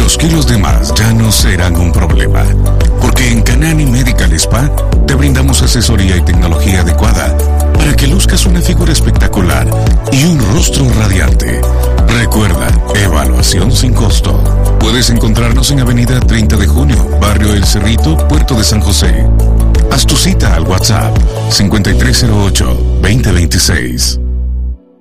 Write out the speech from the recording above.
Los kilos de más ya no serán un problema, porque en Canani Medical Spa te brindamos asesoría y tecnología adecuada para que luzcas una figura espectacular y un rostro radiante. Recuerda, evaluación sin costo. Puedes encontrarnos en Avenida 30 de Junio, Barrio El Cerrito, Puerto de San José. Haz tu cita al WhatsApp 5308-2026.